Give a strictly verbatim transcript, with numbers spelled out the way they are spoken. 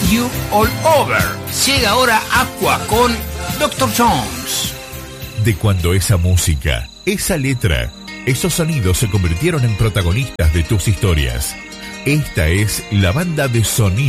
You All Over. Llega ahora Aqua con doctor Jones. De cuando esa música, esa letra, esos sonidos se convirtieron en protagonistas de tus historias. Esta es la banda de sonido